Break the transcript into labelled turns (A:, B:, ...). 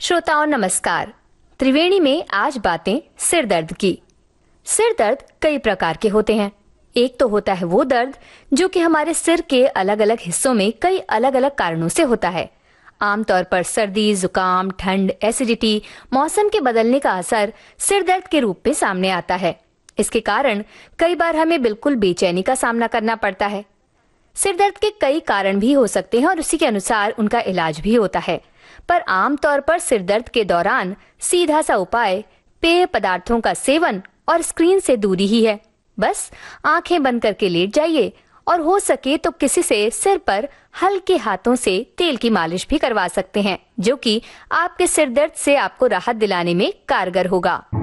A: श्रोताओं नमस्कार। त्रिवेणी में आज बातें सिर दर्द की। सिर दर्द कई प्रकार के होते हैं। एक तो होता है वो दर्द जो कि हमारे सिर के अलग अलग हिस्सों में कई अलग अलग कारणों से होता है। आमतौर पर सर्दी, जुकाम, ठंड, एसिडिटी, मौसम के बदलने का असर सिर दर्द के रूप में सामने आता है। इसके कारण कई बार हमें बिल्कुल बेचैनी का सामना करना पड़ता है। सिर दर्द के कई कारण भी हो सकते हैं और उसी के अनुसार उनका इलाज भी होता है। पर आमतौर पर सिर दर्द के दौरान सीधा सा उपाय पेय पदार्थों का सेवन और स्क्रीन से दूरी ही है। बस आंखें बंद करके लेट जाइए और हो सके तो किसी से सिर पर हल्के हाथों से तेल की मालिश भी करवा सकते हैं, जो कि आपके सिर दर्द से आपको राहत दिलाने में कारगर होगा।